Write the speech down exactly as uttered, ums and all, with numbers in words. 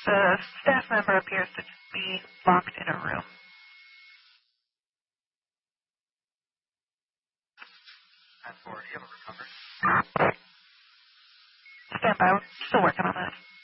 The staff member appears to be locked in a room. ten four, do you have a recovery? Stand by. We're still working on that.